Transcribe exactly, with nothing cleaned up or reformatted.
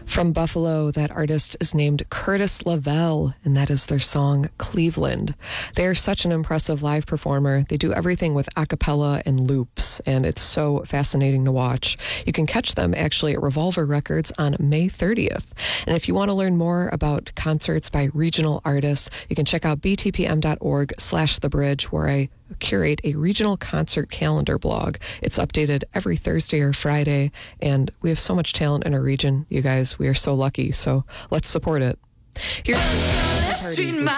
From Buffalo, that artist is named Curtis Lavelle, and that is their song Cleveland. They are such an impressive live performer. They do everything with a cappella and loops, and it's so fascinating to watch. You can catch them actually at Revolver Records on May thirtieth. And if you want to learn more about concerts by regional artists, you can check out b t p m dot org slash the bridge, where I curate a regional concert calendar blog. It's updated every Thursday or Friday, and we have so much talent in our region, you guys. We are so lucky, so let's support it. Here's